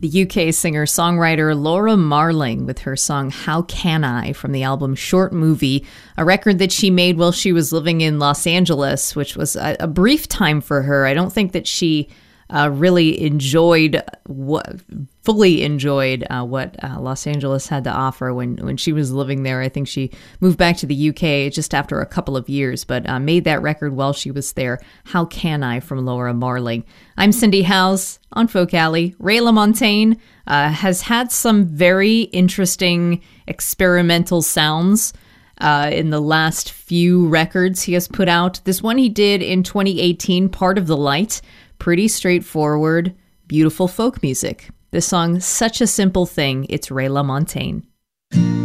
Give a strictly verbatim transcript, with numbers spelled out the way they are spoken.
the U K singer-songwriter Laura Marling with her song How Can I from the album Short Movie, a record that she made while she was living in Los Angeles, which was a, a brief time for her. I don't think that she uh, really enjoyed, what, fully enjoyed uh, what uh, Los Angeles had to offer when, when she was living there. I think she moved back to the U K just after a couple of years, but uh, made that record while she was there. How Can I from Laura Marling. I'm Cindy Howes on Folk Alley. Ray LaMontagne uh, has had some very interesting experimental sounds uh, in the last few records he has put out. This one he did in twenty eighteen, Part of the Light. Pretty straightforward, beautiful folk music. This song, such a simple thing. It's Ray LaMontagne.